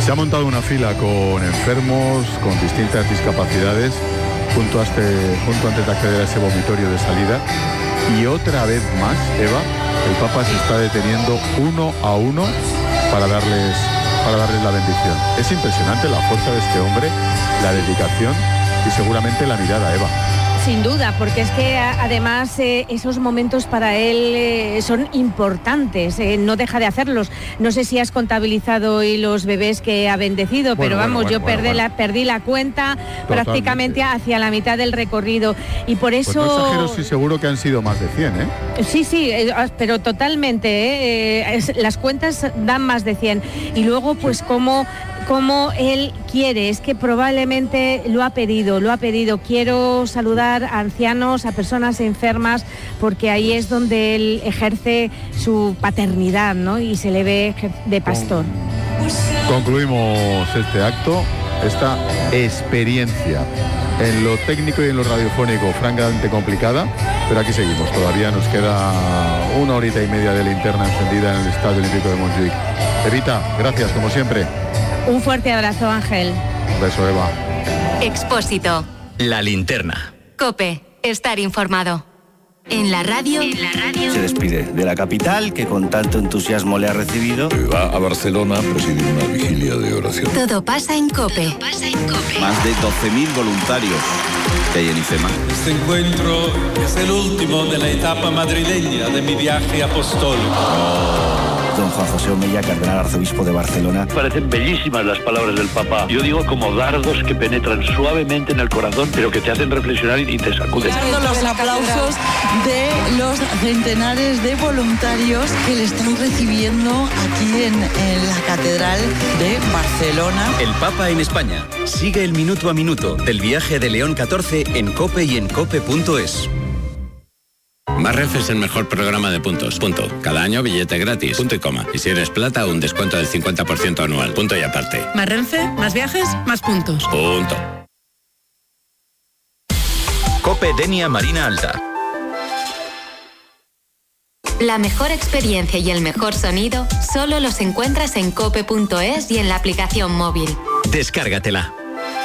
Se ha montado una fila con enfermos, con distintas discapacidades, junto antes de acceder a ese vomitorio de salida. Y otra vez más, Eva, el Papa se está deteniendo uno a uno para darles la bendición. Es impresionante la fuerza de este hombre, la dedicación y seguramente la mirada, Eva. Sin duda, porque es que además esos momentos para él son importantes, no deja de hacerlos. No sé si has contabilizado hoy los bebés que ha bendecido, pero perdí la cuenta. Totalmente. Prácticamente hacia la mitad del recorrido. Y por eso... Pues no exagero, sí, seguro que han sido más de 100, ¿eh? Sí, pero totalmente, las cuentas dan más de 100. Y luego, pues sí. Como él quiere, es que probablemente lo ha pedido, quiero saludar a ancianos, a personas enfermas, porque ahí es donde él ejerce su paternidad, ¿no? Y se le ve de pastor. Concluimos este acto, esta experiencia en lo técnico y en lo radiofónico francamente complicada, pero aquí seguimos, todavía nos queda 1 horita y media de linterna encendida en el Estadio Olímpico de Montjuic. Evita, gracias como siempre. Un fuerte abrazo, Ángel. Un beso, Eva. Expósito. La linterna. COPE. Estar informado. En la radio. Se despide de la capital que con tanto entusiasmo le ha recibido. Va a Barcelona a presidir una vigilia de oración. Todo pasa en COPE. Más de 12.000 voluntarios que hay en IFEMA. Este encuentro es el último de la etapa madrileña de mi viaje apostólico. Don Juan José Omeya, cardenal arzobispo de Barcelona. Parecen bellísimas las palabras del Papa. Yo digo como dardos que penetran suavemente en el corazón, pero que te hacen reflexionar y te sacuden. Los aplausos de los centenares de voluntarios que le están recibiendo aquí en la Catedral de Barcelona. El Papa en España. Sigue el minuto a minuto del viaje de León XIV en COPE y en COPE.es. Más Renfe es el mejor programa de puntos. Punto. Cada año billete gratis. Punto y coma. Y si eres plata, un descuento del 50% anual. Punto y aparte. Más Renfe, más viajes, más puntos. Punto. COPE Denia Marina Alta. La mejor experiencia y el mejor sonido solo los encuentras en cope.es y en la aplicación móvil. Descárgatela.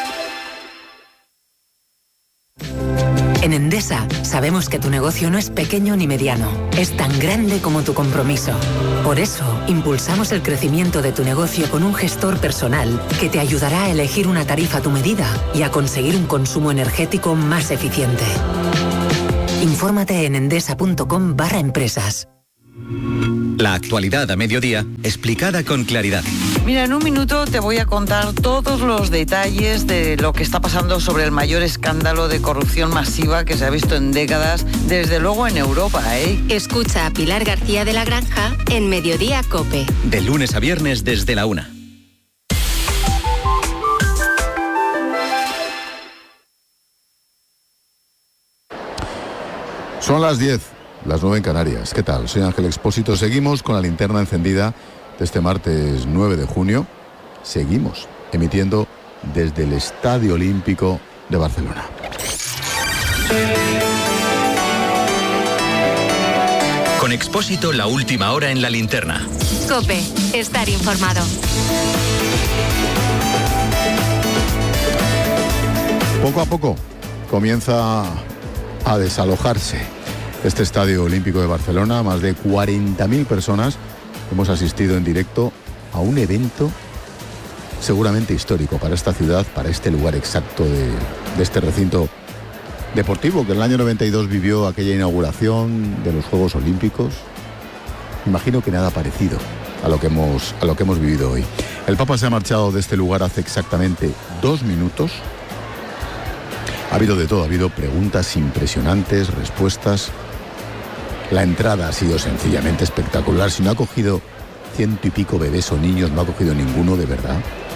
En Endesa sabemos que tu negocio no es pequeño ni mediano, es tan grande como tu compromiso. Por eso, impulsamos el crecimiento de tu negocio con un gestor personal que te ayudará a elegir una tarifa a tu medida y a conseguir un consumo energético más eficiente. Infórmate en endesa.com/empresas. La actualidad a mediodía, explicada con claridad. Mira, en un minuto te voy a contar todos los detalles de lo que está pasando sobre el mayor escándalo de corrupción masiva que se ha visto en décadas, desde luego en Europa, ¿eh? Escucha a Pilar García de la Granja en Mediodía COPE. De lunes a viernes desde la 1. Son las 10, las 9 en Canarias. ¿Qué tal? Soy Ángel Expósito. Seguimos con la linterna encendida de este martes 9 de junio. Seguimos emitiendo desde el Estadio Olímpico de Barcelona. Con Expósito, la última hora en la linterna. COPE. Estar informado. Poco a poco comienza a desalojarse este Estadio Olímpico de Barcelona. Más de 40.000 personas hemos asistido en directo a un evento seguramente histórico para esta ciudad, para este lugar exacto de este recinto deportivo que en el año 92 vivió aquella inauguración de los Juegos Olímpicos. Imagino que nada parecido a lo que hemos vivido hoy. El Papa se ha marchado de este lugar hace exactamente 2 minutos. Ha habido de todo, ha habido preguntas impresionantes, respuestas. La entrada ha sido sencillamente espectacular. Si no ha cogido 100 y pico bebés o niños, no ha cogido ninguno, de verdad.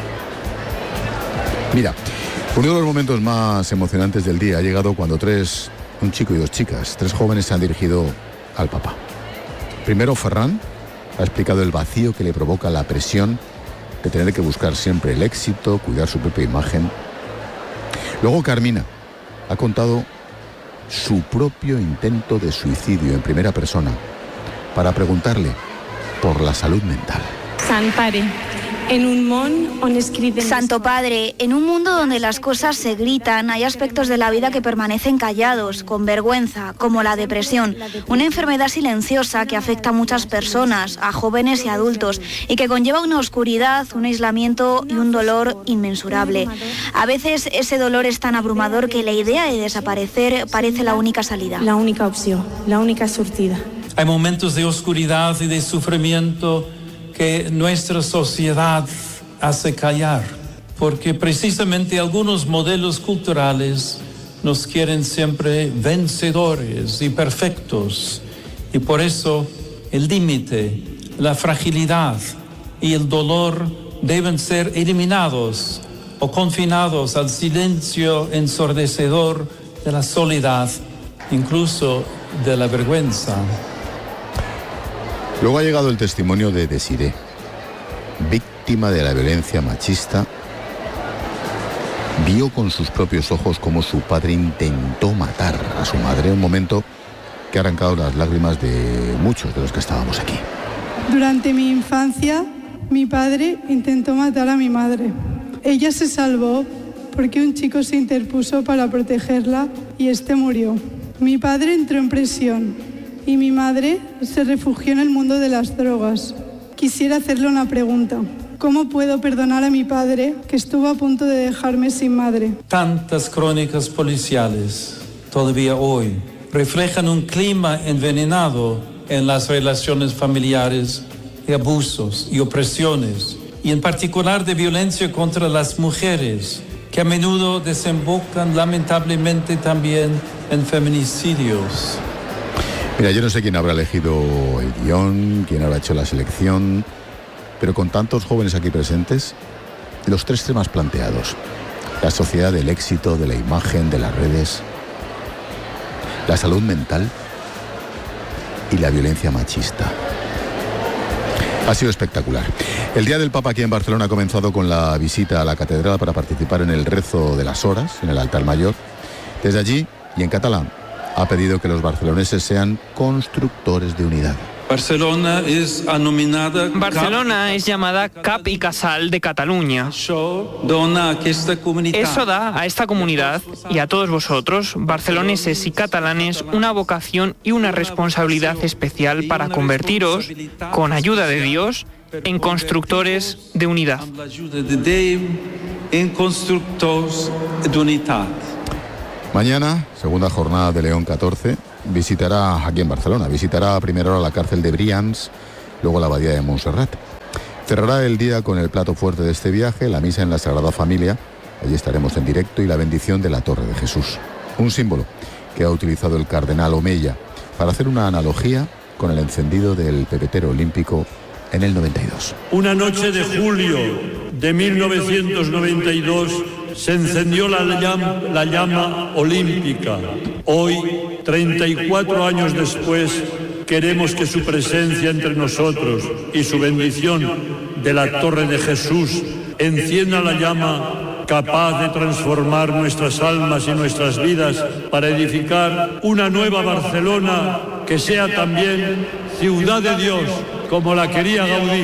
Mira, uno de los momentos más emocionantes del día ha llegado cuando un chico y 2 chicas, 3 jóvenes se han dirigido al Papa. Primero, Ferran ha explicado el vacío que le provoca la presión de tener que buscar siempre el éxito, cuidar su propia imagen. Luego, Carmina ha contado su propio intento de suicidio en primera persona para preguntarle por la salud mental. Santo Padre, en un mundo donde las cosas se gritan, hay aspectos de la vida que permanecen callados, con vergüenza, como la depresión, una enfermedad silenciosa que afecta a muchas personas, a jóvenes y adultos, y que conlleva una oscuridad, un aislamiento y un dolor inmensurable. A veces ese dolor es tan abrumador que la idea de desaparecer parece la única salida. La única opción, la única sortida. Hay momentos de oscuridad y de sufrimiento que nuestra sociedad hace callar, porque precisamente algunos modelos culturales nos quieren siempre vencedores y perfectos, y por eso el límite, la fragilidad y el dolor deben ser eliminados o confinados al silencio ensordecedor de la soledad, incluso de la vergüenza. Luego ha llegado el testimonio de Desiré, víctima de la violencia machista. Vio con sus propios ojos cómo su padre intentó matar a su madre, un momento que ha arrancado las lágrimas de muchos de los que estábamos aquí. Durante mi infancia, mi padre intentó matar a mi madre. Ella se salvó porque un chico se interpuso para protegerla y este murió. Mi padre entró en prisión y mi madre se refugió en el mundo de las drogas. Quisiera hacerle una pregunta. ¿Cómo puedo perdonar a mi padre que estuvo a punto de dejarme sin madre? Tantas crónicas policiales, todavía hoy, reflejan un clima envenenado en las relaciones familiares, de abusos y opresiones, y en particular de violencia contra las mujeres, que a menudo desembocan lamentablemente también en feminicidios. Mira, yo no sé quién habrá elegido el guión, quién habrá hecho la selección, pero con tantos jóvenes aquí presentes, los tres temas planteados: la sociedad del éxito, de la imagen, de las redes, la salud mental y la violencia machista. Ha sido espectacular. El Día del Papa aquí en Barcelona ha comenzado con la visita a la catedral para participar en el rezo de las horas, en el altar mayor. Desde allí, y en catalán, ha pedido que los barceloneses sean constructores de unidad. Barcelona es llamada Cap y Casal de Cataluña. Eso da a esta comunidad y a todos vosotros, barceloneses y catalanes, una vocación y una responsabilidad especial para convertiros, con ayuda de Dios, en constructores de unidad. Mañana, segunda jornada de León 14, visitará aquí en Barcelona, visitará a primera hora la cárcel de Brians, luego la abadía de Montserrat. Cerrará el día con el plato fuerte de este viaje, la misa en la Sagrada Familia, allí estaremos en directo, y la bendición de la Torre de Jesús, un símbolo que ha utilizado el cardenal Omeya para hacer una analogía con el encendido del pebetero olímpico en el 92. Una noche de julio de 1992 se encendió la llama olímpica. Hoy, 34 años después, queremos que su presencia entre nosotros y su bendición de la Torre de Jesús encienda la llama capaz de transformar nuestras almas y nuestras vidas para edificar una nueva Barcelona que sea también ciudad de Dios, como la quería Gaudí.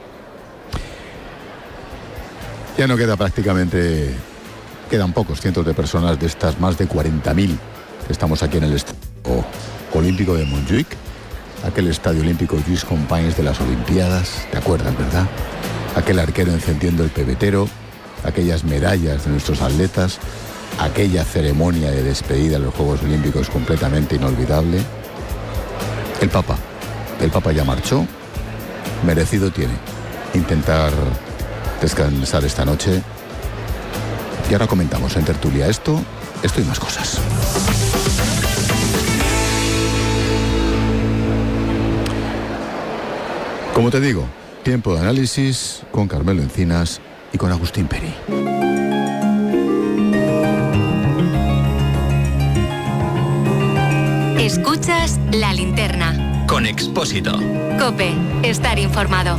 Ya no queda prácticamente, quedan pocos cientos de personas de estas más de 40.000 que estamos aquí en el Estadio Olímpico de Montjuïc, aquel Estadio Olímpico Lluís Companys de las Olimpiadas, ¿te acuerdas, verdad? Aquel arquero encendiendo el pebetero, aquellas medallas de nuestros atletas, aquella ceremonia de despedida de los Juegos Olímpicos completamente inolvidable. El Papa ya marchó, merecido tiene intentar descansar esta noche. Y ahora comentamos en tertulia esto y más cosas. Como te digo, tiempo de análisis con Carmelo Encinas y con Agustín Peri. Escuchas La Linterna. Con Expósito. COPE. Estar informado.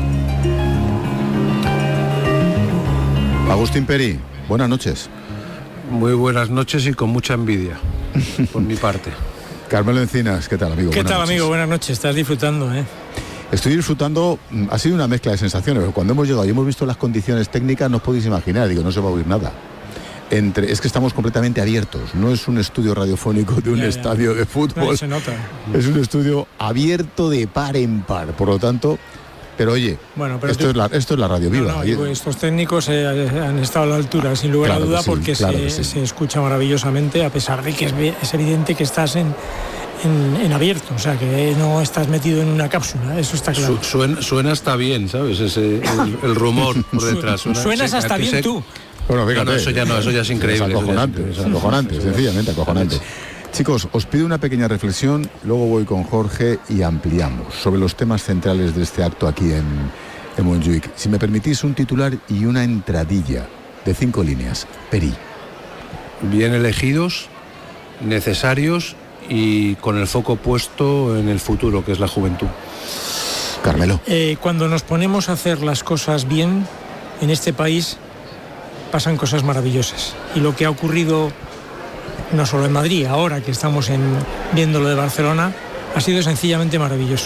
Agustín Peri, buenas noches. Muy buenas noches y con mucha envidia, por mi parte. Carmelo Encinas, ¿qué tal, amigo? ¿Qué tal, amigo? Buenas noches, estás disfrutando, ¿eh? Estoy disfrutando, ha sido una mezcla de sensaciones. Cuando hemos llegado y hemos visto las condiciones técnicas, no os podéis imaginar, digo, no se va a oír nada. Es que estamos completamente abiertos, no es un estudio radiofónico de un estadio de fútbol. No, se nota. Es un estudio abierto de par en par, por lo tanto, pero oye, esto es la radio viva. Estos técnicos han estado a la altura, sin lugar a duda, porque se escucha maravillosamente, a pesar de que es evidente que estás en abierto, o sea, que no estás metido en una cápsula, eso está claro. Suena hasta bien, ¿sabes? El rumor por detrás. Suenas hasta bien tú. Bueno, fíjate, eso ya es increíble. Es acojonante, sencillamente acojonante. Chicos, os pido una pequeña reflexión, luego voy con Jorge y ampliamos sobre los temas centrales de este acto aquí en Montjuic. Si me permitís, un titular y una entradilla de 5 líneas. Peri. Bien elegidos, necesarios y con el foco puesto en el futuro, que es la juventud. Carmelo. Cuando nos ponemos a hacer las cosas bien en este país, pasan cosas maravillosas. Y lo que ha ocurrido, no solo en Madrid, ahora que estamos viendo lo de Barcelona, ha sido sencillamente maravilloso.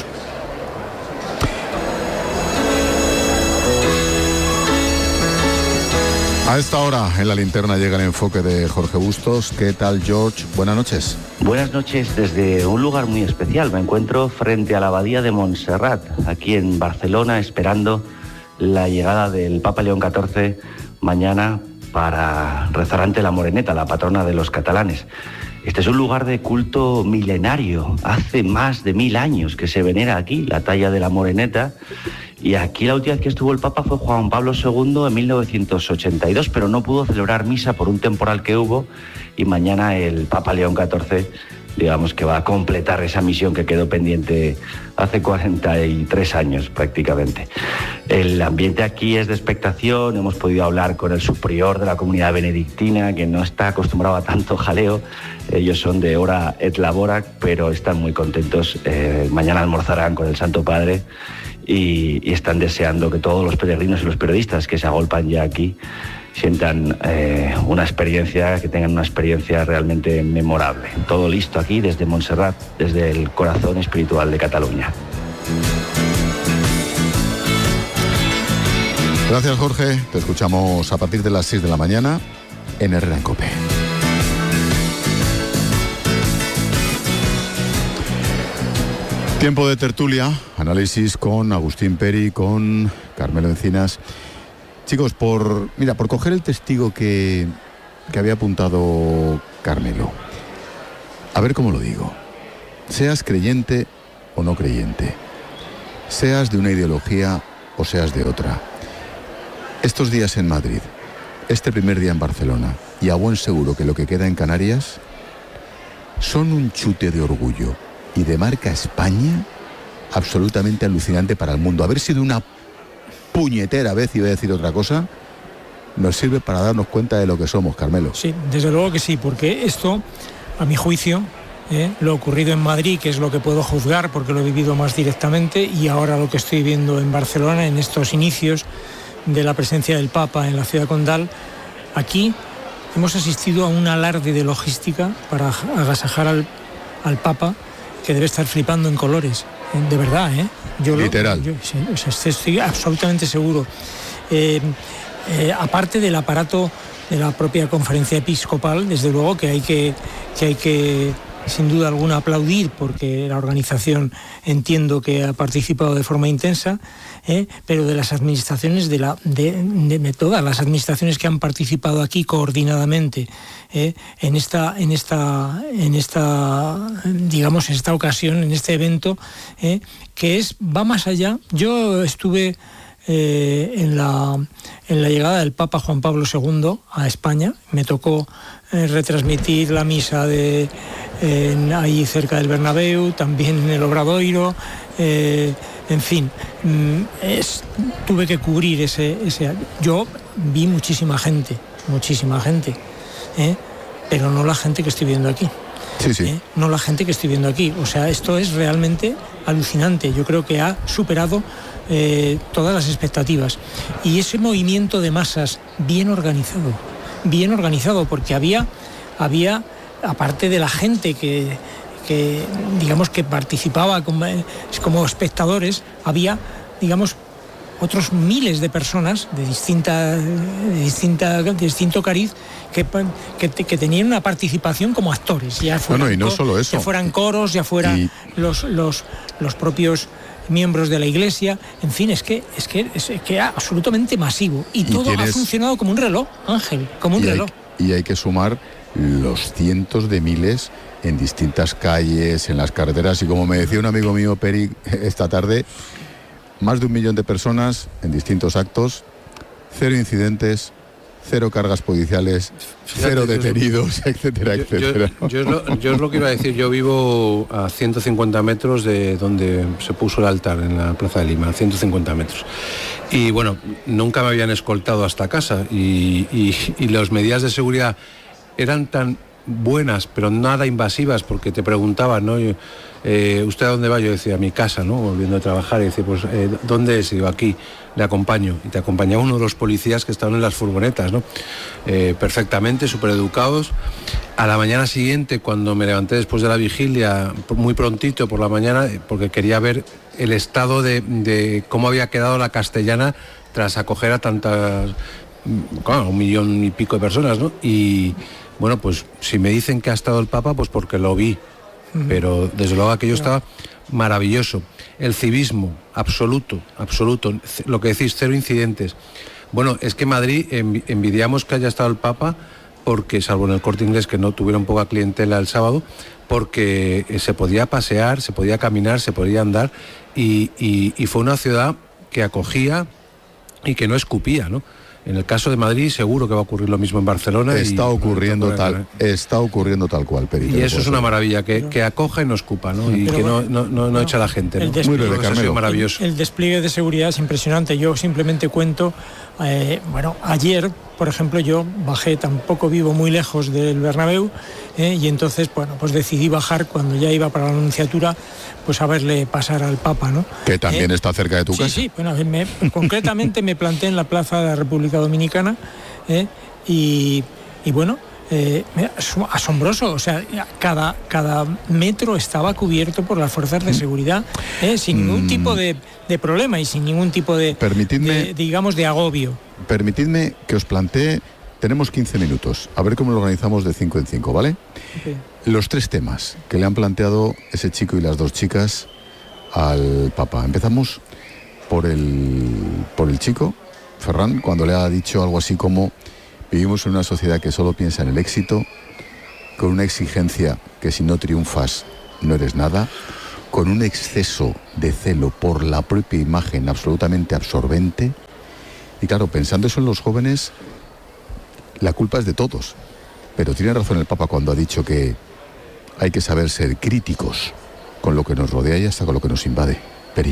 A esta hora en la linterna llega el enfoque de Jorge Bustos. ¿Qué tal, George? Buenas noches. Buenas noches desde un lugar muy especial. Me encuentro frente a la abadía de Montserrat, aquí en Barcelona, esperando la llegada del Papa León XIV mañana para rezar ante la Moreneta, la patrona de los catalanes. Este es un lugar de culto milenario. Hace más de 1000 años que se venera aquí la talla de la Moreneta. Y aquí la última vez que estuvo el Papa fue Juan Pablo II en 1982, pero no pudo celebrar misa por un temporal que hubo, y mañana el Papa León XIV, digamos que va a completar esa misión que quedó pendiente hace 43 años prácticamente. El ambiente aquí es de expectación. Hemos podido hablar con el subprior de la comunidad benedictina, que no está acostumbrado a tanto jaleo. Ellos son de hora et labora, pero están muy contentos. Mañana almorzarán con el Santo Padre y están deseando que todos los peregrinos y los periodistas que se agolpan ya aquí sientan una experiencia, que tengan una experiencia realmente memorable. Todo listo aquí desde Montserrat, desde el corazón espiritual de Cataluña. Gracias, Jorge. Te escuchamos a partir de las 6 de la mañana en Herrera en COPE. Tiempo de tertulia, análisis con Agustín Peri, con Carmelo Encinas. Chicos, por coger el testigo que había apuntado Carmelo, a ver cómo lo digo. Seas creyente o no creyente, seas de una ideología o seas de otra, estos días en Madrid, este primer día en Barcelona y a buen seguro que lo que queda en Canarias son un chute de orgullo y de marca España absolutamente alucinante para el mundo. Haber sido una puñetera vez, iba a decir otra cosa, nos sirve para darnos cuenta de lo que somos, Carmelo. Sí, desde luego que sí, porque esto, a mi juicio, lo ocurrido en Madrid, que es lo que puedo juzgar porque lo he vivido más directamente, y ahora lo que estoy viendo en Barcelona, en estos inicios de la presencia del Papa en la ciudad condal, aquí hemos asistido a un alarde de logística para agasajar al Papa, que debe estar flipando en colores, de verdad, literal. Estoy absolutamente seguro. Aparte del aparato de la propia conferencia episcopal, desde luego que hay que sin duda alguna aplaudir, porque la organización entiendo que ha participado de forma intensa, pero de las administraciones, de todas las administraciones que han participado aquí coordinadamente en esta ocasión, en este evento, que va más allá. Yo estuve en la llegada del Papa Juan Pablo II a España. Me tocó retransmitir la misa ahí cerca del Bernabéu, también en el Obradoiro, en fin, tuve que cubrir ese. Yo vi muchísima gente, pero no la gente que estoy viendo aquí. Sí. No la gente que estoy viendo aquí. O sea, esto es realmente alucinante. Yo creo que ha superado todas las expectativas. Y ese movimiento de masas bien organizado, porque había aparte de la gente que digamos que participaba como espectadores, había, digamos, otros miles de personas de distinto cariz que tenían una participación como actores, ya fueran, y no solo eso, ya fueran coros, ya fueran los propios miembros de la iglesia, en fin, es que era absolutamente masivo y todo ha funcionado como un reloj, Ángel, como un reloj. Y hay que sumar los cientos de miles en distintas calles, en las carreteras, y como me decía un amigo mío, Peri, esta tarde, más de 1 millón de personas en distintos actos, 0 incidentes, 0 cargas policiales, 0 detenidos, etcétera, etcétera. Yo es lo que iba a decir. Yo vivo a 150 metros de donde se puso el altar en la Plaza de Lima, a 150 metros. Y bueno, nunca me habían escoltado hasta casa y las medidas de seguridad eran tan buenas, pero nada invasivas, porque te preguntaban, ¿no? ¿Usted a dónde va? Yo decía, a mi casa, ¿no? Volviendo a trabajar, y decía, pues, ¿dónde es? Y digo, aquí, le acompaño. Y te acompañaba uno de los policías que estaban en las furgonetas, ¿no? Perfectamente, súper educados. A la mañana siguiente, cuando me levanté después de la vigilia, muy prontito por la mañana, porque quería ver el estado de cómo había quedado la Castellana tras acoger a tantas, claro, 1 millón y pico de personas, ¿no? Y bueno, pues si me dicen que ha estado el Papa, pues porque lo vi, pero desde luego aquello estaba maravilloso. El civismo, absoluto, lo que decís, 0 incidentes. Bueno, es que Madrid envidiamos que haya estado el Papa, porque, salvo en el Corte Inglés, que no tuvieron poca clientela el sábado, porque se podía pasear, se podía caminar, se podía andar, y fue una ciudad que acogía y que no escupía, ¿no? En el caso de Madrid seguro que va a ocurrir lo mismo en Barcelona. Está ocurriendo tal cual, Peri. Y eso es una maravilla, que acoja y no escupa, ¿no? Y que no echa a la gente, ¿no? Muy breve, Carmelo. Maravilloso. El despliegue de seguridad es impresionante. Yo simplemente cuento, ayer, por ejemplo, yo bajé, tampoco vivo muy lejos del Bernabéu, y entonces, pues decidí bajar cuando ya iba para la Nunciatura, pues a verle pasar al Papa, ¿no? Que también está cerca de tu casa. Sí, bueno, concretamente me planté en la Plaza de la República Dominicana, y bueno, asombroso, o sea, cada metro estaba cubierto por las fuerzas de seguridad, sin ningún tipo de problema y sin ningún tipo de agobio. Permitidme que os plantee, tenemos 15 minutos, a ver cómo lo organizamos de 5 en 5, ¿vale? Okay. Los 3 temas que le han planteado ese chico y las 2 chicas al Papa. Empezamos por el chico, Ferran, cuando le ha dicho algo así como: vivimos en una sociedad que solo piensa en el éxito, con una exigencia que si no triunfas no eres nada, con un exceso de celo por la propia imagen absolutamente absorbente. Y claro, pensando eso en los jóvenes, la culpa es de todos. Pero tiene razón el Papa cuando ha dicho que hay que saber ser críticos con lo que nos rodea y hasta con lo que nos invade. Peri.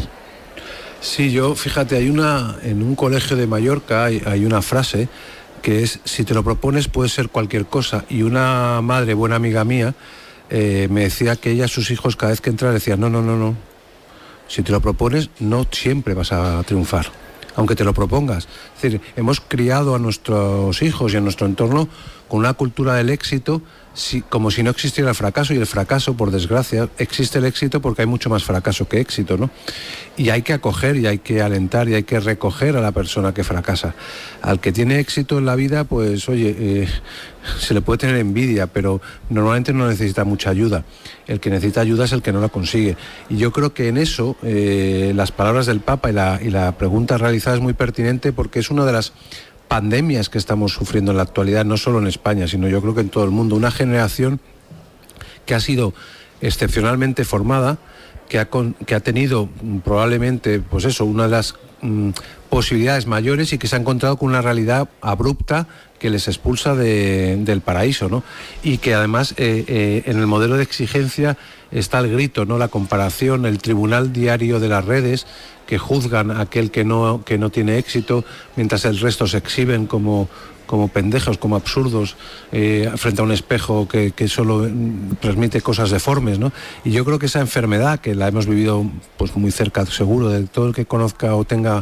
Sí, fíjate, en un colegio de Mallorca hay una frase que es: si te lo propones puede ser cualquier cosa. Y una madre, buena amiga mía, me decía que ella, sus hijos, cada vez que entraba, decían: no, si te lo propones no siempre vas a triunfar, aunque te lo propongas. Es decir, hemos criado a nuestros hijos y a nuestro entorno con una cultura del éxito, como si no existiera el fracaso, y el fracaso, por desgracia, existe el éxito porque hay mucho más fracaso que éxito, ¿no? Y hay que acoger y hay que alentar y hay que recoger a la persona que fracasa. Al que tiene éxito en la vida, pues oye, se le puede tener envidia, pero normalmente no necesita mucha ayuda. El que necesita ayuda es el que no la consigue. Y yo creo que en eso las palabras del Papa y la pregunta realizada es muy pertinente, porque es una de las pandemias que estamos sufriendo en la actualidad, no solo en España, sino yo creo que en todo el mundo. Una generación que ha sido excepcionalmente formada, que ha tenido probablemente, pues eso, una de las posibilidades mayores, y que se ha encontrado con una realidad abrupta que les expulsa del paraíso, ¿no? Y que además en el modelo de exigencia está el grito, ¿no? La comparación, el tribunal diario de las redes, que juzgan a aquel que no tiene éxito, mientras el resto se exhiben como pendejos, como absurdos, frente a un espejo que solo transmite cosas deformes, ¿no? Y yo creo que esa enfermedad, que la hemos vivido pues muy cerca, seguro, de todo el que conozca o tenga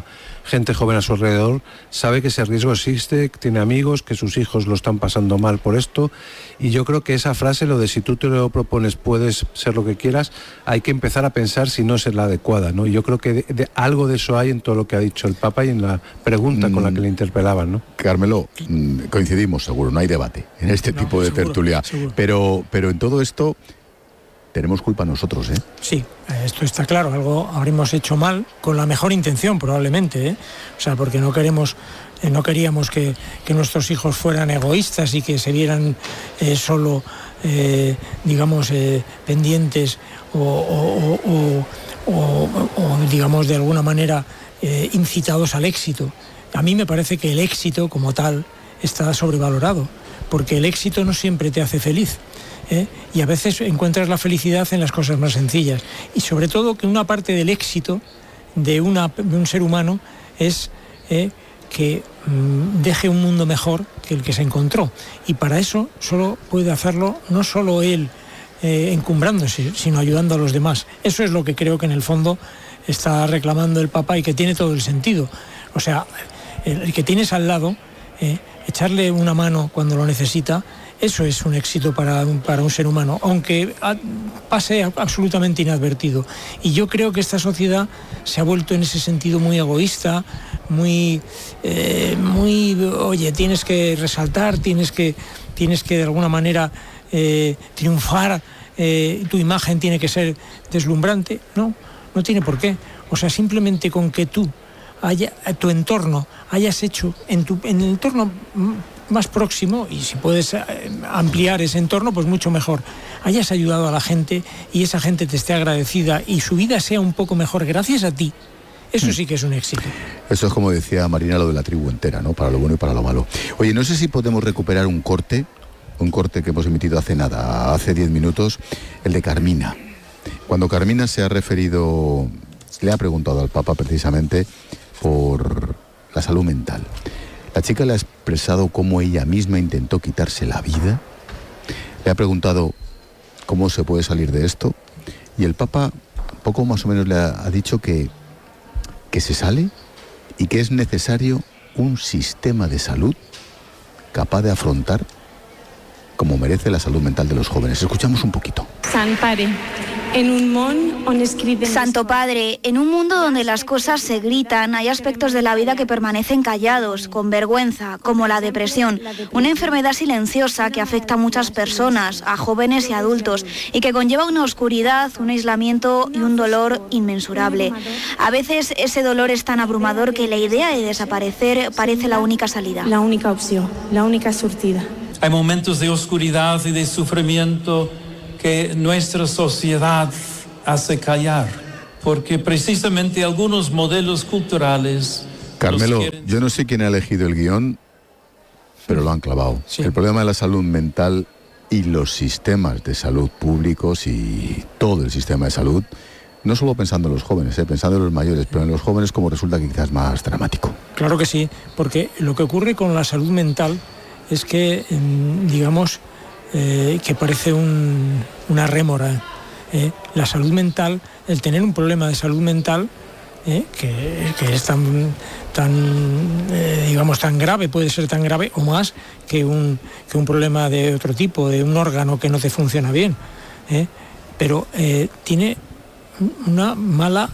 gente joven a su alrededor, sabe que ese riesgo existe, que tiene amigos, que sus hijos lo están pasando mal por esto, y yo creo que esa frase, lo de si tú te lo propones puedes ser lo que quieras, hay que empezar a pensar si no es la adecuada, ¿no? Y yo creo que algo de eso hay en todo lo que ha dicho el Papa y en la pregunta con la que le interpelaban, ¿no? Carmelo, coincidimos seguro, no hay debate en este tipo de tertulia, pero en todo esto tenemos culpa nosotros, ¿eh? Sí, esto está claro, algo habremos hecho mal, con la mejor intención probablemente, ¿eh? O sea, porque no queríamos que nuestros hijos fueran egoístas y que se vieran solo, pendientes o digamos, de alguna manera incitados al éxito. A mí me parece que el éxito como tal está sobrevalorado, porque el éxito no siempre te hace feliz. Y a veces encuentras la felicidad en las cosas más sencillas, y sobre todo que una parte del éxito de un ser humano es que deje un mundo mejor que el que se encontró, y para eso solo puede hacerlo no solo él encumbrándose, sino ayudando a los demás. Eso es lo que creo que en el fondo está reclamando el Papa, y que tiene todo el sentido. O sea, el que tienes al lado, echarle una mano cuando lo necesita, eso es un éxito para un ser humano, aunque pase absolutamente inadvertido. Y yo creo que esta sociedad se ha vuelto en ese sentido muy egoísta, muy oye, tienes que resaltar, tienes que de alguna manera triunfar, tu imagen tiene que ser deslumbrante. No tiene por qué. O sea, simplemente con que tu entorno hayas hecho en el entorno más próximo, y si puedes ampliar ese entorno, pues mucho mejor, hayas ayudado a la gente y esa gente te esté agradecida y su vida sea un poco mejor gracias a ti, eso sí que es un éxito. Eso es, como decía Marina, lo de la tribu entera, ¿no? Para lo bueno y para lo malo. Oye, no sé si podemos recuperar un corte que hemos emitido hace 10 minutos, el de Carmina. Cuando Carmina le ha preguntado al Papa precisamente por la salud mental. La chica le ha expresado cómo ella misma intentó quitarse la vida. Le ha preguntado cómo se puede salir de esto. Y el Papa, poco más o menos, le ha dicho que se sale y que es necesario un sistema de salud capaz de afrontar como merece la salud mental de los jóvenes. Escuchamos un poquito. Santo Padre, en un mundo donde las cosas se gritan, hay aspectos de la vida que permanecen callados, con vergüenza, como la depresión, una enfermedad silenciosa que afecta a muchas personas, a jóvenes y adultos, y que conlleva una oscuridad, un aislamiento y un dolor inmensurable. A veces ese dolor es tan abrumador que la idea de desaparecer parece la única salida. La única opción, la única sortida. Hay momentos de oscuridad y de sufrimiento que nuestra sociedad hace callar, porque precisamente algunos modelos culturales... Carmelo, yo no sé quién ha elegido el guión, pero lo han clavado. Sí. El problema de la salud mental y los sistemas de salud públicos y todo el sistema de salud, no solo pensando en los jóvenes, pensando en los mayores, pero en los jóvenes como resulta que quizás más dramático. Claro que sí, porque lo que ocurre con la salud mental es que, digamos, que parece una rémora. La salud mental, el tener un problema de salud mental, que es tan grave, puede ser tan grave o más que un problema de otro tipo, de un órgano que no te funciona bien, pero tiene una mala,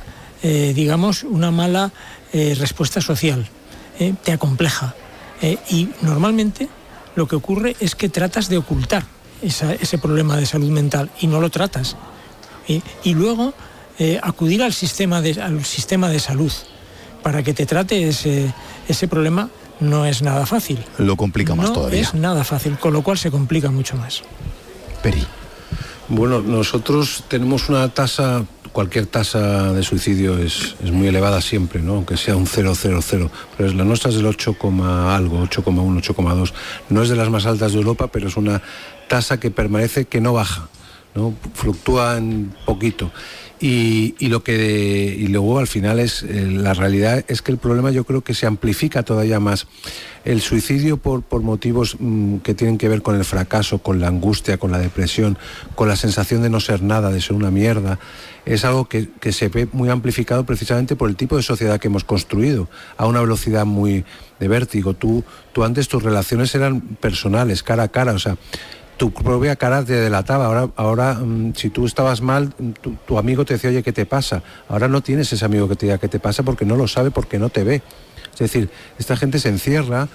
respuesta social, te acompleja, y normalmente lo que ocurre es que tratas de ocultar ese problema de salud mental y no lo tratas. Y luego acudir al sistema de salud para que te trate ese problema no es nada fácil. Lo complica más todavía. No es nada fácil, con lo cual se complica mucho más. Peri. Bueno, nosotros tenemos una tasa, cualquier tasa de suicidio es muy elevada siempre, ¿no? Aunque sea un 0,00, pero la nuestra es del 8, algo, 8,1, 8,2. No es de las más altas de Europa, pero es una tasa que permanece, que no baja, ¿no? Fluctúa un poquito. Y luego al final la realidad es que el problema yo creo que se amplifica todavía más. El suicidio por motivos que tienen que ver con el fracaso, con la angustia, con la depresión, con la sensación de no ser nada, de ser una mierda, es algo que se ve muy amplificado precisamente por el tipo de sociedad que hemos construido a una velocidad muy de vértigo. Tú antes tus relaciones eran personales, cara a cara, o sea, tu propia cara te delataba. Ahora si tú estabas mal, tu amigo te decía, oye, ¿qué te pasa? Ahora no tienes ese amigo que te diga qué te pasa porque no lo sabe, porque no te ve. Es decir, esta gente se encierra,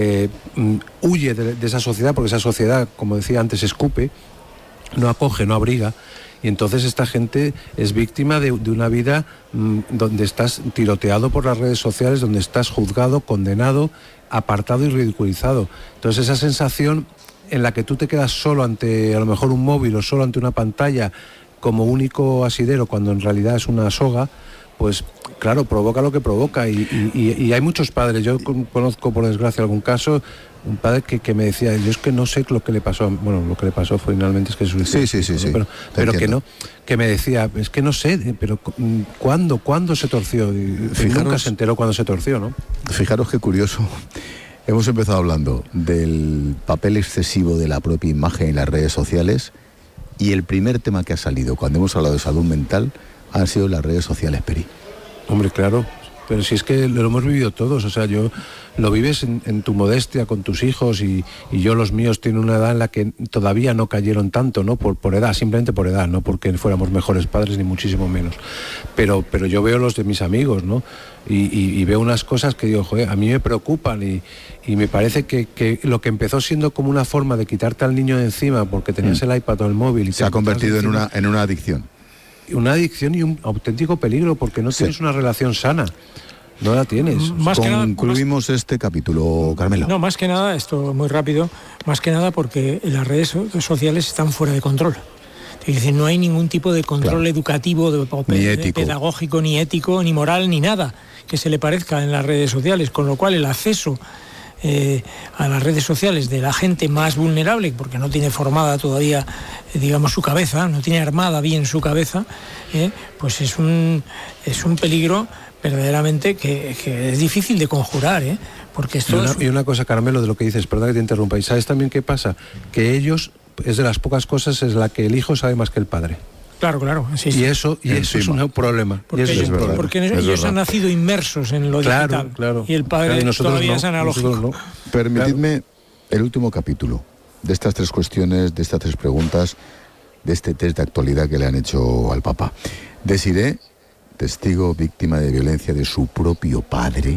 huye de esa sociedad, porque esa sociedad, como decía antes, escupe, no acoge, no abriga. Y entonces esta gente es víctima de una vida donde estás tiroteado por las redes sociales, donde estás juzgado, condenado, apartado y ridiculizado. Entonces esa sensación en la que tú te quedas solo ante a lo mejor un móvil o solo ante una pantalla como único asidero cuando en realidad es una soga, pues claro, provoca lo que provoca y hay muchos padres. Yo conozco por desgracia algún caso, un padre que me decía, yo es que no sé lo que le pasó, bueno, lo que le pasó finalmente es que se suicidó. Sí. Pero que no, que me decía, es que no sé, pero ¿cuándo se torció? Y nunca se enteró cuándo se torció, ¿no? Fijaros qué curioso. Hemos empezado hablando del papel excesivo de la propia imagen en las redes sociales y el primer tema que ha salido cuando hemos hablado de salud mental han sido las redes sociales, Peri. Hombre, claro, pero si es que lo hemos vivido todos, o sea, lo vives en tu modestia con tus hijos y yo los míos tienen una edad en la que todavía no cayeron tanto, ¿no? Por edad, simplemente por edad, no porque fuéramos mejores padres ni muchísimo menos. Pero yo veo los de mis amigos, ¿no? Y veo unas cosas que digo, joder, a mí me preocupan y me parece que lo que empezó siendo como una forma de quitarte al niño de encima porque tenías el iPad o el móvil y se ha convertido en una adicción. Una adicción y un auténtico peligro porque no tienes una relación sana. No la tienes. Concluimos este capítulo, Carmelo. No, más que nada, esto muy rápido, más que nada porque las redes sociales están fuera de control. Es decir, no hay ningún tipo de control educativo, pedagógico, ni ético, ni moral, ni nada que se le parezca en las redes sociales, con lo cual el acceso a las redes sociales de la gente más vulnerable, porque no tiene formada todavía, digamos, su cabeza, no tiene armada bien su cabeza, pues es un peligro verdaderamente que es difícil de conjurar, porque esto y una cosa, Carmelo, de lo que dices, perdón que te interrumpa, y ¿sabes también qué pasa? Que ellos, es de las pocas cosas, es la que el hijo sabe más que el padre. Claro. Sí. Y eso es un problema. Porque ellos han nacido inmersos en lo digital. Claro. Y el padre todavía es analógico. No. Permitidme el último capítulo de estas tres cuestiones, de estas tres preguntas, de este test de actualidad que le han hecho al Papa. Desiré, testigo, víctima de violencia de su propio padre.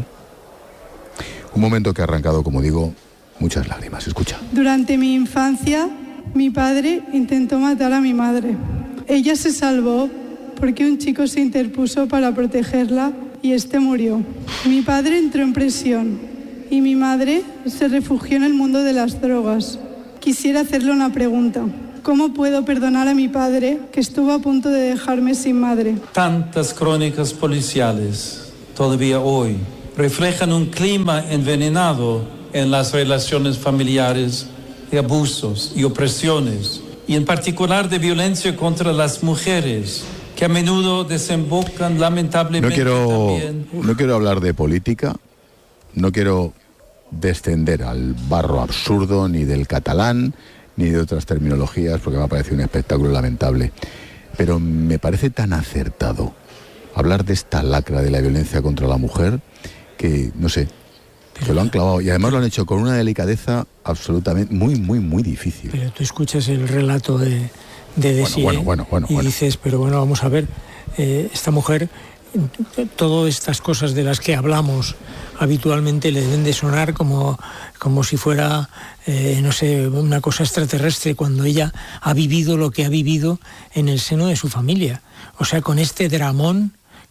Un momento que ha arrancado, como digo, muchas lágrimas. Escucha. Durante mi infancia, mi padre intentó matar a mi madre. Ella se salvó porque un chico se interpuso para protegerla y este murió. Mi padre entró en prisión y mi madre se refugió en el mundo de las drogas. Quisiera hacerle una pregunta. ¿Cómo puedo perdonar a mi padre que estuvo a punto de dejarme sin madre? Tantas crónicas policiales todavía hoy reflejan un clima envenenado en las relaciones familiares de abusos y opresiones, y en particular de violencia contra las mujeres, que a menudo desembocan lamentablemente No quiero hablar de política, no quiero descender al barro absurdo ni del catalán, ni de otras terminologías, porque me ha parecido un espectáculo lamentable. Pero me parece tan acertado hablar de esta lacra de la violencia contra la mujer, que, no sé, que lo han clavado. Y además lo han hecho con una delicadeza absolutamente muy difícil. Pero tú escuchas el relato de Desiré y dices, pero bueno, vamos a ver, esta mujer, todas estas cosas de las que hablamos habitualmente le deben de sonar como si fuera, no sé, una cosa extraterrestre, cuando ella ha vivido lo que ha vivido en el seno de su familia. O sea, con este dramón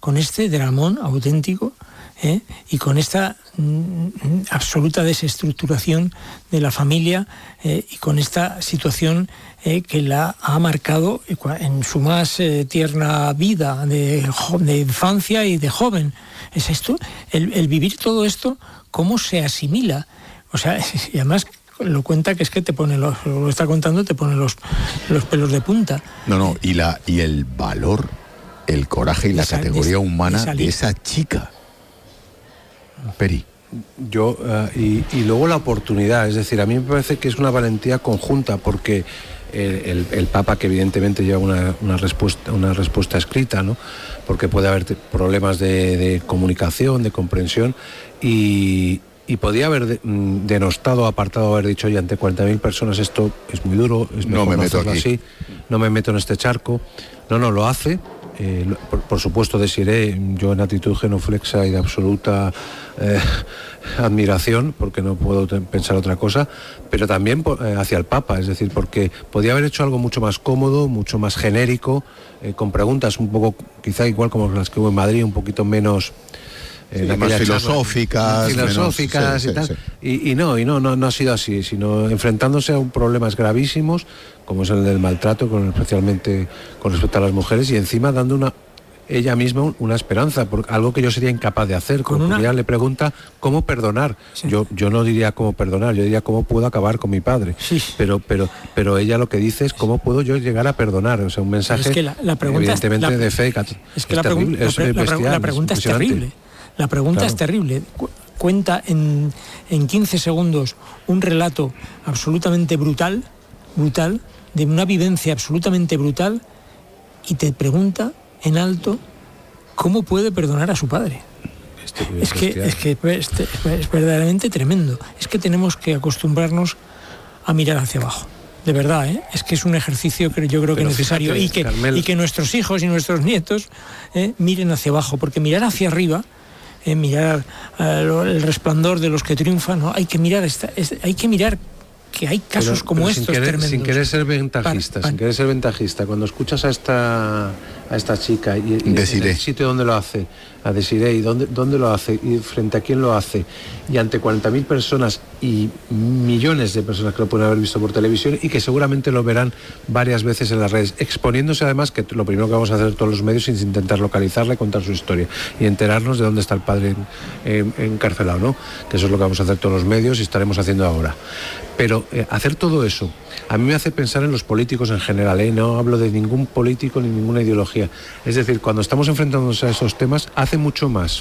auténtico, y con esta absoluta desestructuración de la familia, y con esta situación que la ha marcado en su más tierna vida de infancia y de joven. Es esto, el vivir todo esto, cómo se asimila. O sea, y además lo cuenta, que es que te pone lo está contando, te pone los pelos de punta. Y el valor el coraje y la categoría humana de esa chica. Peri. Yo, y luego la oportunidad, es decir, a mí me parece que es una valentía conjunta, porque el Papa, que evidentemente lleva una respuesta escrita, ¿no? Porque puede haber problemas de comunicación, de comprensión, y podía haber denostado, apartado, haber dicho, oye, ante 40.000 personas esto es muy duro, es mejor no hacerlo así, no me meto en este charco. No, lo hace. Por supuesto, Desiré, yo en actitud genuflexa y de absoluta admiración, porque no puedo pensar otra cosa, pero también hacia el Papa, es decir, porque podía haber hecho algo mucho más cómodo, mucho más genérico, con preguntas un poco, quizá igual como las que hubo en Madrid, un poquito menos... más filosóficas y tal. Sí. Y no ha sido así, sino enfrentándose a problemas gravísimos, como es el del maltrato, especialmente con respecto a las mujeres, y encima dando ella misma una esperanza, por algo que yo sería incapaz de hacer. Ella le pregunta cómo perdonar. Sí. Yo no diría cómo perdonar, yo diría cómo puedo acabar con mi padre. Sí. Pero ella lo que dice es cómo puedo yo llegar a perdonar. O sea, un mensaje, es que la pregunta evidentemente de fe. Es que la pregunta es terrible. La pregunta es terrible. Cuenta en 15 segundos un relato absolutamente brutal, de una vivencia absolutamente brutal, y te pregunta en alto cómo puede perdonar a su padre. Es verdaderamente tremendo. Es que tenemos que acostumbrarnos a mirar hacia abajo. De verdad, es que es un ejercicio que yo creo que es necesario, fíjate, y que nuestros hijos y nuestros nietos miren hacia abajo, porque mirar hacia arriba, mirar el resplandor de los que triunfan, ¿no? Hay que mirar que hay casos como estos tremendos. Sin querer ser ventajista, cuando escuchas a esta chica y en el sitio donde lo hace, a Desiré, y dónde lo hace, y frente a quién lo hace, y ante 40.000 personas y millones de personas que lo pueden haber visto por televisión y que seguramente lo verán varias veces en las redes, exponiéndose además, que lo primero que vamos a hacer todos los medios es intentar localizarla y contar su historia y enterarnos de dónde está el padre encarcelado, ¿no? Que eso es lo que vamos a hacer todos los medios y estaremos haciendo ahora. Pero hacer todo eso a mí me hace pensar en los políticos en general, no hablo de ningún político ni ninguna ideología. Es decir, cuando estamos enfrentándonos a esos temas, hace mucho más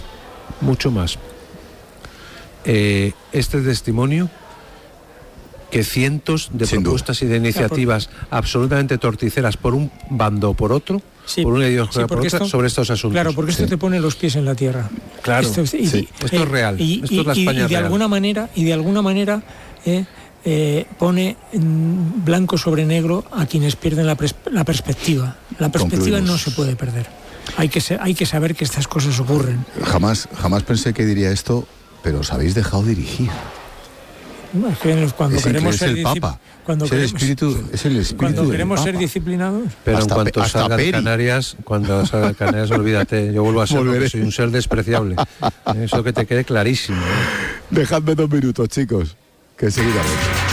este testimonio que cientos de propuestas y de iniciativas absolutamente torticeras por un bando o por otro, por una ideología por otra, sobre estos asuntos. Claro, porque esto te pone los pies en la tierra. Claro, esto es real. Esto es la España real. Y de alguna manera pone blanco sobre negro a quienes pierden la perspectiva. La perspectiva no se puede perder. Hay que saber que estas cosas ocurren. Jamás pensé que diría esto, pero os habéis dejado dirigir. No, es que cuando queremos ser el Papa. Es el espíritu cuando queremos ser disciplinados. Pero en cuanto salga de Canarias, olvídate, yo vuelvo a ser porque soy un ser despreciable. Eso que te quede clarísimo. Dejadme 2 minutos, chicos, que enseguida voy.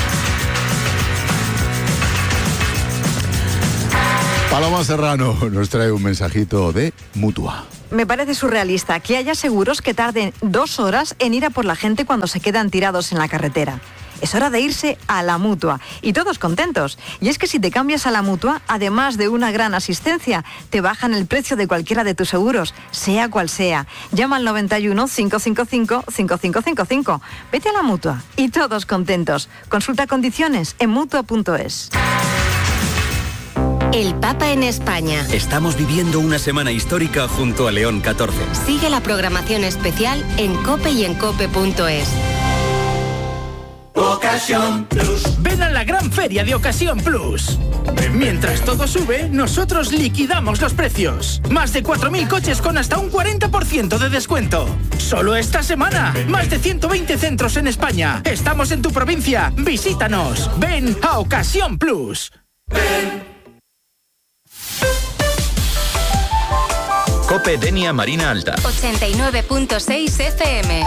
Paloma Serrano nos trae un mensajito de Mutua. Me parece surrealista que haya seguros que tarden 2 horas en ir a por la gente cuando se quedan tirados en la carretera. Es hora de irse a la Mutua y todos contentos. Y es que si te cambias a la Mutua, además de una gran asistencia, te bajan el precio de cualquiera de tus seguros, sea cual sea. Llama al 91 555 5555. Vete a la Mutua y todos contentos. Consulta condiciones en mutua.es. El Papa en España. Estamos viviendo una semana histórica junto a León 14. Sigue la programación especial en COPE y en COPE.es. Ocasión Plus. Ven a la gran feria de Ocasión Plus. Mientras todo sube, nosotros liquidamos los precios. Más de 4.000 coches con hasta un 40% de descuento. Solo esta semana. Más de 120 centros en España. Estamos en tu provincia. Visítanos. Ven a Ocasión Plus. Ven. COPE Denia Marina Alta. 89.6 FM.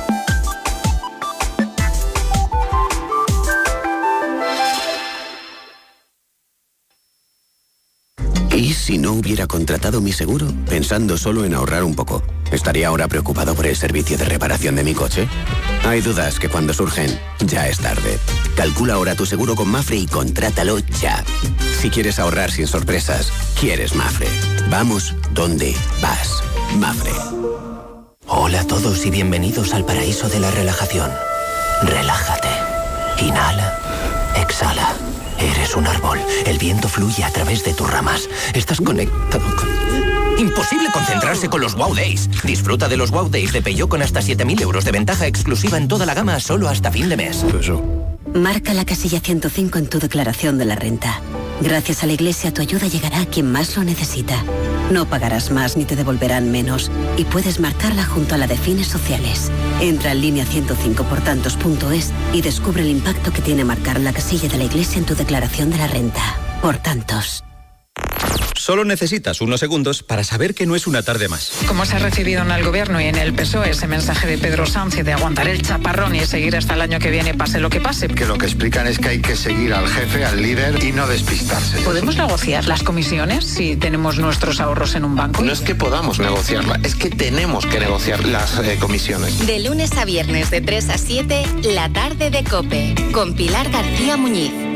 ¿Y si no hubiera contratado mi seguro? Pensando solo en ahorrar un poco. ¿Estaría ahora preocupado por el servicio de reparación de mi coche? Hay dudas que cuando surgen, ya es tarde. Calcula ahora tu seguro con Mafre y contrátalo ya. Si quieres ahorrar sin sorpresas, quieres Mafre. Vamos donde vas. Mafre. Hola a todos y bienvenidos al paraíso de la relajación. Relájate. Inhala. Exhala. Eres un árbol. El viento fluye a través de tus ramas. Estás conectado con... Imposible concentrarse con los Wow Days. Disfruta de los Wow Days de Peugeot con hasta 7.000 euros de ventaja exclusiva en toda la gama solo hasta fin de mes. Marca la casilla 105 en tu declaración de la renta. Gracias a la Iglesia tu ayuda llegará a quien más lo necesita. No pagarás más ni te devolverán menos. Y puedes marcarla junto a la de fines sociales. Entra en línea 105portantos.es y descubre el impacto que tiene marcar la casilla de la Iglesia en tu declaración de la renta. Por tantos. Solo necesitas unos segundos para saber que no es una tarde más. ¿Cómo se ha recibido en el Gobierno y en el PSOE ese mensaje de Pedro Sánchez de aguantar el chaparrón y seguir hasta el año que viene, pase lo que pase? Que lo que explican es que hay que seguir al jefe, al líder y no despistarse. ¿Podemos negociar las comisiones si tenemos nuestros ahorros en un banco? No es que podamos negociarla, es que tenemos que negociar las comisiones. De lunes a viernes de 3 a 7, la tarde de COPE, con Pilar García Muñiz.